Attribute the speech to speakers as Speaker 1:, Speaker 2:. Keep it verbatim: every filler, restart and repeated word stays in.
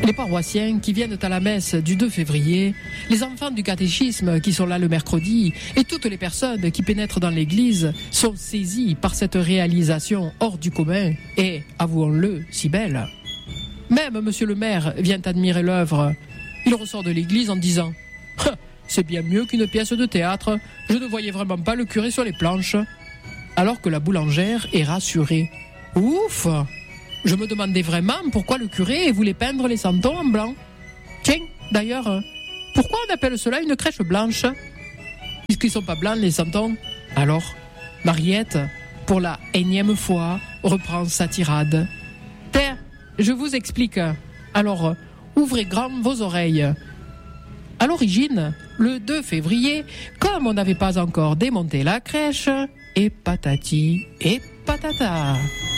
Speaker 1: Les paroissiens qui viennent à la messe du deux février, les enfants du catéchisme qui sont là le mercredi et toutes les personnes qui pénètrent dans l'église sont saisis par cette réalisation hors du commun et, avouons-le, si belle. Même monsieur le maire vient admirer l'œuvre. Il ressort de l'église en disant « C'est bien mieux qu'une pièce de théâtre, je ne voyais vraiment pas le curé sur les planches. » Alors que la boulangère est rassurée. « Ouf ! Je me demandais vraiment pourquoi le curé voulait peindre les santons en blanc. Tiens, d'ailleurs, pourquoi on appelle cela une crèche blanche ? Puisqu'ils sont pas blancs, les santons. » Alors, Mariette, pour la énième fois, reprend sa tirade. « Tiens, je vous explique. Alors, ouvrez grand vos oreilles. » À l'origine, le deux février, comme on n'avait pas encore démonté la crèche, et patati et patata.